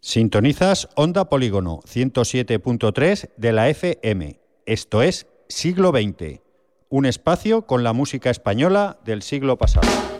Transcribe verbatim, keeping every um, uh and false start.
Sintonizas Onda Polígono ciento siete punto tres de la F M. Esto es Siglo veinte, un espacio con la música española del siglo pasado.